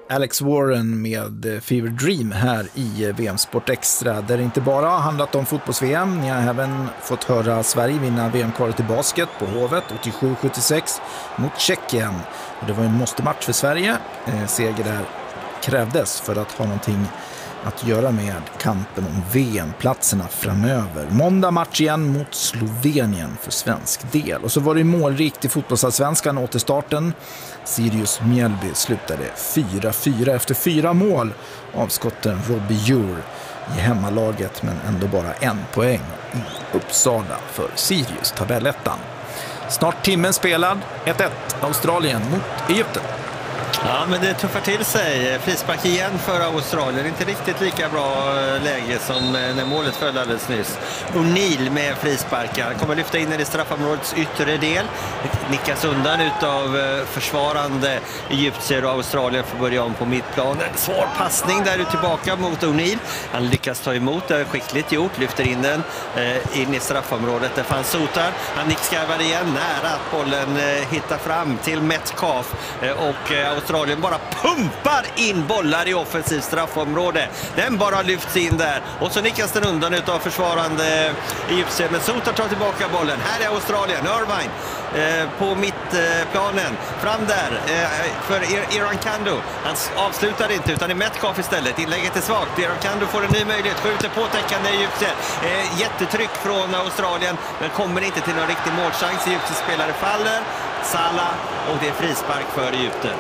Alex Warren med Fever Dream här i VM Sport Extra, där det inte bara har handlat om fotbolls-VM. Ni har även fått höra Sverige vinna VM-kvalet i basket på Hovet 87-76 mot Tjeckien. Och det var en måste-match för Sverige. Seger där krävdes för att ha någonting att göra med kampen om VM-platserna framöver. Måndag match igen mot Slovenien för svensk del. Och så var det målrikt i fotbollsallsvenskan återstarten. Sirius Mjällby slutade 4-4 efter 4 mål. Avskotten Robbie Djur i hemmalaget, men ändå bara 1 poäng i Uppsala för Sirius tabellettan. Snart timmen spelad, 1-1 Australien mot Egypten. Ja, men det tuffar till sig. Frispark igen för Australien. Inte riktigt lika bra läge som när målet föll alldeles nyss. O'Neill med frisparkar. Han kommer lyfta in i straffområdets yttre del. Nickas undan utav försvarande egyptier, och Australien får börja om på mittplanen. Svår passning där ut tillbaka mot O'Neill. Han lyckas ta emot det, skickligt gjort. Lyfter in den in i straffområdet. Där fanns Sotar. Han nickskarvar igen nära att bollen hittar fram till Metcalf. Och Australien bara pumpar in bollar i offensiv straffområde. Den bara lyfts in där. Och så nickas den undan utav försvarande egyptier. Men Sotar tar tillbaka bollen. Här är Australien. Irvine på mittplanen. Fram där för Iran Kando. Han avslutar inte, utan det är Metcalf istället. Inlägget är svagt. Iran Kando får en ny möjlighet. Skjuter på täckande egyptier. Jättetryck från Australien, men kommer inte till någon riktig målchans. Egyptiens spelare faller. Salah, och det är frispark för Egypten.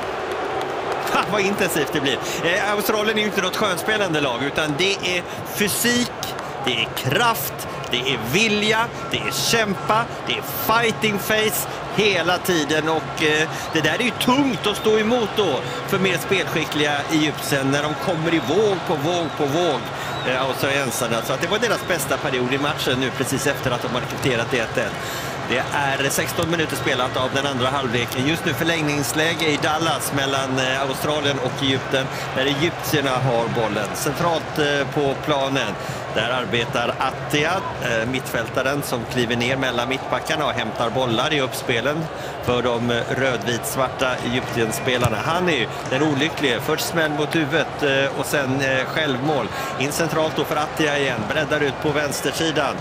Vad intensivt det blir. Australien är ju inte något skönspelande lag, utan det är fysik, det är kraft, det är vilja, det är kämpa, det är fighting face hela tiden, och det där är ju tungt att stå emot då för mer spelskickliga Egypten när de kommer i våg på våg. Australiensarna, så att det var deras bästa period i matchen nu precis efter att de har kvitterat 1-1. Det är 16 minuter spelat av den andra halvleken. Just nu förlängningsläge i Dallas mellan Australien och Egypten, där egyptierna har bollen. Centralt på planen, där arbetar Attia, mittfältaren som kliver ner mellan mittbackarna och hämtar bollar i uppspelen för de rödvit-svarta Egyptienspelarna. Han är ju den olyckliga. Först smäll mot huvudet och sen självmål. In centralt då för Attia igen. Breddar ut på vänstersidan.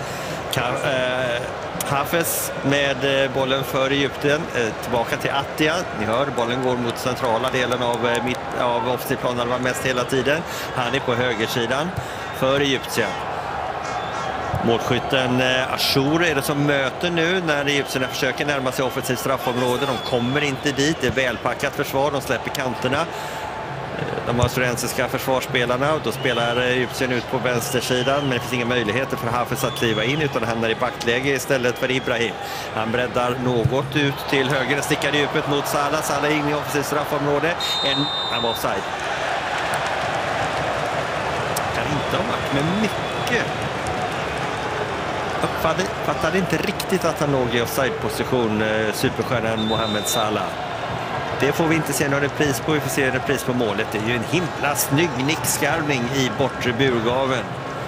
Hafez med bollen för Egypten, tillbaka till Attia. Ni hör, bollen går mot centrala delen av offensivplanen var mest hela tiden. Han är på högersidan för Egypten. Målskytten Ashur är det som möter nu när Egyptierna försöker närma sig offensivt straffområde. De kommer inte dit, det är välpackat försvar, de släpper kanterna. De australiensiska försvarsspelarna, och då spelar Egypten ut på vänstersidan, men det finns inga möjligheter för Hafez att kliva in, utan hamnar i backläge istället för Ibrahim. Han breddar något ut till höger, stickar djupet mot Salah. Salah in i offensivt straffområde. Han var offside. Kan inte ha varit med mycket. Uppfattade inte riktigt att han låg i offside-position, superstjärnan Mohamed Salah. Det får vi inte se någon repris på. Vi får se en repris på målet. Det är ju en himla snygg nickskarvning i bortre burgaven.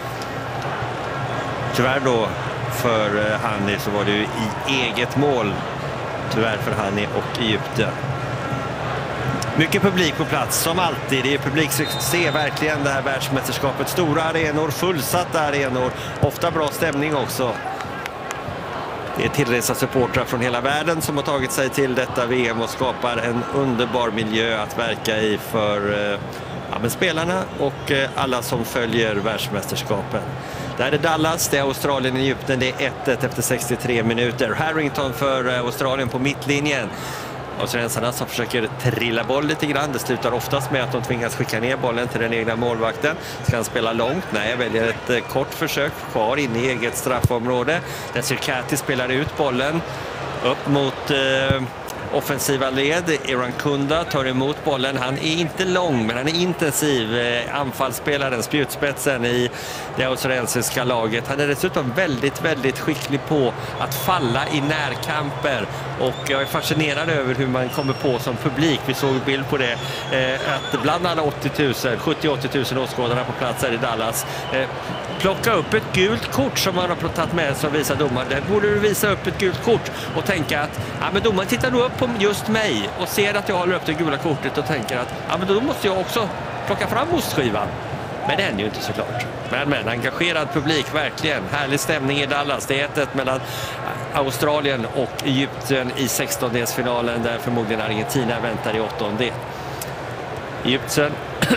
Tyvärr då för Hani så var det ju i eget mål. Tyvärr för Hani och Egypten. Mycket publik på plats som alltid. Det är publiksuccé verkligen det här världsmästerskapet. Stora arenor, fullsatta arenor. Ofta bra stämning också. Det är tillresa supportrar från hela världen som har tagit sig till detta VM och skapar en underbar miljö att verka i för spelarna och alla som följer världsmästerskapen. Där är Dallas, det är Australien, Egypten, det är 1-1 efter 63 minuter. Harrington för Australien på mittlinjen. Australiensarna som försöker trilla boll lite grann. Det slutar oftast med att de tvingas skicka ner bollen till den egna målvakten. Ska han spela långt? Nej, jag väljer ett kort försök kvar in i eget straffområde. Där Sirkati spelar ut bollen upp mot offensiva led. Iran Kunda tar emot bollen. Han är inte lång, men han är intensiv. Anfallsspelaren, spjutspetsen i det australiensiska laget. Han är dessutom väldigt, väldigt skicklig på att falla i närkamper. Och jag är fascinerad över hur man kommer på som publik. Vi såg bild på det. Att bland alla 70-80 000 åskådarna på plats här i Dallas plocka upp ett gult kort som man har tagit med som visar domaren. Där borde du visa upp ett gult kort och tänka att men domaren tittar nog upp på just mig och ser att jag håller upp det gula kortet och tänker att men då måste jag också plocka fram ostskivan. Men det händer ju inte såklart. Men engagerad publik, verkligen. Härlig stämning i Dallas. Det är 1-1 mellan Australien och Egypten i 16-delsfinalen där förmodligen Argentina väntar i 8:e. Egypten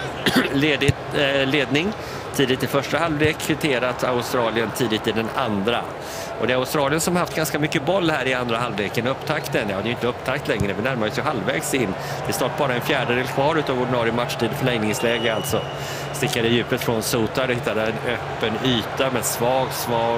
ledning tidigt i första halvlek, kvitterat Australien tidigt i den andra. Och det är Australien som har haft ganska mycket boll här i andra halvleken. Upptakten, det är ju inte upptakt längre, vi närmar oss ju halvvägs in. Det är snart bara en fjärdedel kvar utav ordinarie matchtid, förlängningsläge alltså. Stickade djupet från Sotar, hittade en öppen yta med svag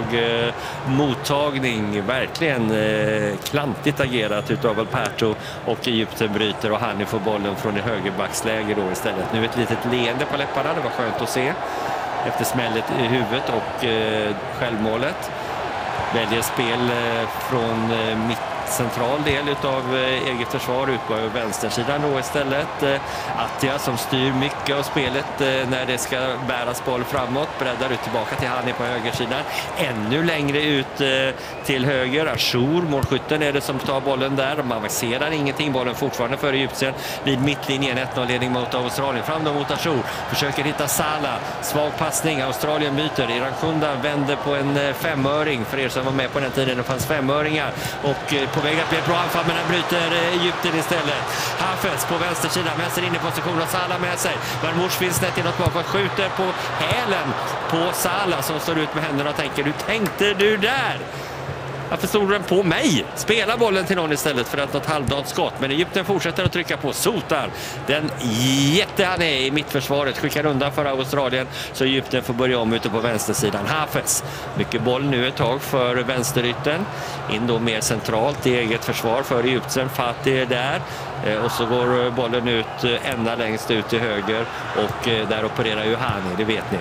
mottagning. Verkligen klantigt agerat utav Alberto, och Egypten bryter och Hani får bollen från i högerbacksläge då istället. Nu ett litet leende på läpparna, det var skönt att se. Efter smället i huvudet och självmålet. Väljer spel från mitt central del utav eget försvar ut på vänstersidan då istället. Attia som styr mycket av spelet när det ska bäras boll framåt, breddar ut tillbaka till Hani på högersidan, ännu längre ut till höger. Achour, målskytten, är det som tar bollen där. Man avancerar ingenting, bollen fortfarande för Egypten vid mittlinjen, 1-0-ledning mot Australien. Fram då mot Achour, försöker hitta Salah, svag passning, Australien byter. Iran Kunda vänder på en 5-öring, för er som var med på den tiden det fanns 5-öringar, och på väg att bli ett bra anfall, men den bryter Egypten istället. Hafez på vänstersidan, vänster in i position och Salah med sig. Marmouche finns snett inåt bakåt, skjuter på hälen på Salah som står ut med händerna och tänker, hur tänkte du där? Varför stod den på mig? Spela bollen till någon istället för att något halvdant skott. Men Egypten fortsätter att trycka på. Sotar, den jätte han är i mittförsvaret, skickar undan för Australien, så Egypten får börja om ute på vänstersidan. Hafez, mycket boll nu ett tag för vänsterytten. In då mer centralt i eget försvar för Egypten. Fatih är där. Och så går bollen ut ända längst ut till höger, och där opererar ju Hani, det vet ni.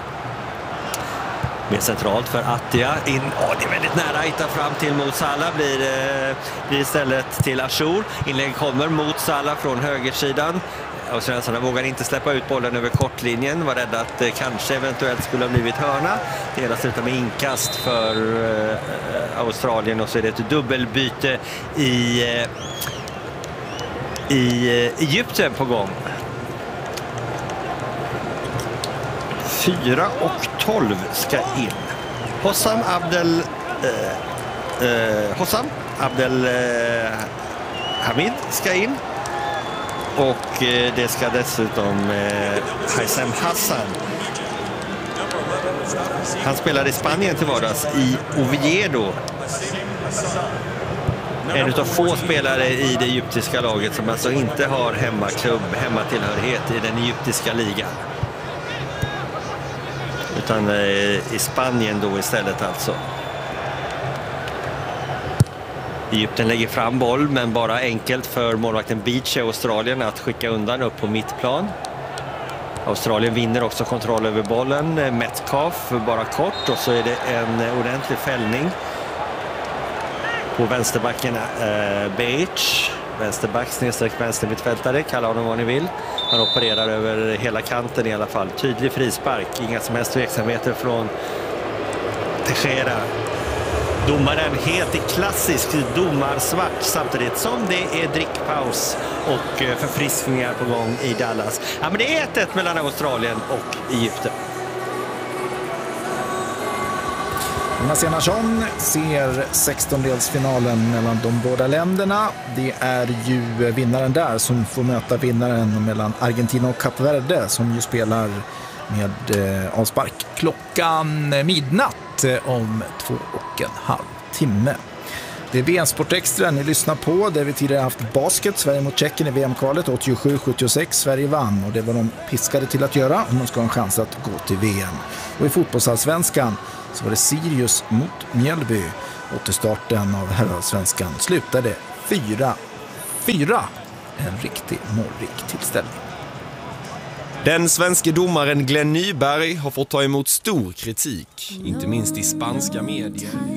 Mer centralt för Attia in. Det är väldigt nära att hitta fram till mot Salah. Blir istället till Achour. Inlägg kommer mot Salah från högersidan. Och svenskarna vågar inte släppa ut bollen över kortlinjen. Var rädda att det kanske eventuellt skulle ha blivit hörna. Det hela slutar med inkast för Australien, och så är det ett dubbelbyte i Egypten på gång. 4:12 ska in. Hossam Abdel Hamid ska in. Och det ska dessutom Haysem Hassan. Han spelar i Spanien till vardags i Oviedo. En av få spelare i det egyptiska laget som alltså inte har hemmatillhörighet i den egyptiska ligan. Utan i Spanien då istället alltså. Egypten lägger fram boll, men bara enkelt för målvakten Beach i Australien att skicka undan upp på mittplan. Australien vinner också kontroll över bollen. Metcalf bara kort, och så är det en ordentlig fällning på vänsterbacken Beach. Vänsterback, vänstermittfältare, kalla honom vad ni vill. Han opererar över hela kanten i alla fall. Tydlig frispark, inga som helst tveksamheter från Teixeira. Domaren helt i klassisk domarsvart, samtidigt som det är drickpaus och förfriskningar på gång i Dallas. Ja, men det är 1-1 mellan Australien och Egypten. Jonas Enarsson ser 16-delsfinalen mellan de båda länderna. Det är ju vinnaren där som får möta vinnaren mellan Argentina och Kap Verde, som ju spelar med avspark klockan midnatt om 2,5 timmar. Det är VM-sport extra ni lyssnar på, där vi tidigare haft basket. Sverige mot Tjeckien i VM-kvalet 87-76. Sverige vann, och det var de piskade till att göra om de ska ha en chans att gå till VM. Och i fotbollsallsvenskan så var det Sirius mot Mjällby. Återstarten av herrallsvenskan slutade 4-4. En riktig målrik tillställning. Den svenska domaren Glenn Nyberg har fått ta emot stor kritik, inte minst i spanska medier.